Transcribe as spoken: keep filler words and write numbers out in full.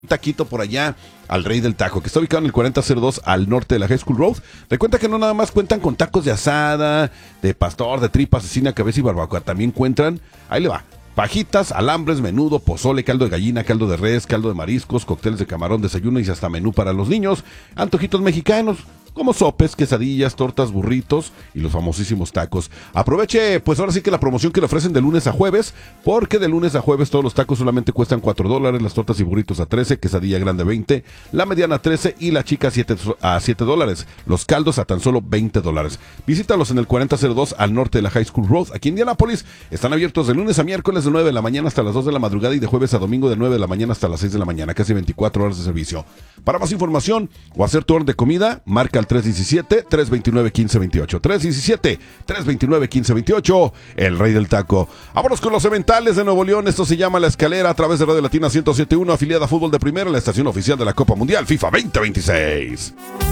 taquito por allá al Rey del Taco, que está ubicado en el cuarenta cero dos al norte de la High School Road. Recuerda que no nada más cuentan con tacos de asada, de pastor, de tripa, cecina, cabeza y barbacoa. También cuentan, ahí le va, fajitas, alambres, menudo, pozole, caldo de gallina, caldo de res, caldo de mariscos, cócteles de camarón, desayuno y hasta menú para los niños, antojitos mexicanos, como sopes, quesadillas, tortas, burritos y los famosísimos tacos. Aproveche, pues ahora sí que la promoción que le ofrecen de lunes a jueves, porque de lunes a jueves todos los tacos solamente cuestan cuatro dólares, las tortas y burritos a trece, quesadilla grande veinte, la mediana a trece y la chica siete a siete dólares, los caldos a tan solo veinte dólares. Visítalos en el cuarenta cero dos al norte de la High School Road, aquí en Indianápolis. Están abiertos de lunes a miércoles de nueve de la mañana hasta las dos de la madrugada y de jueves a domingo de nueve de la mañana hasta las seis de la mañana, casi veinticuatro horas de servicio. Para más información o hacer tu orden de comida, marca al tres diecisiete, tres veintinueve, quince veintiocho. tres diecisiete, tres veintinueve, quince veintiocho. El Rey del Taco. Vámonos con los Cementales de Nuevo León. Esto se llama La Escalera a través de Radio Latina ciento siete punto uno, afiliada a Fútbol de Primera, la estación oficial de la Copa Mundial FIFA veinte veintiséis.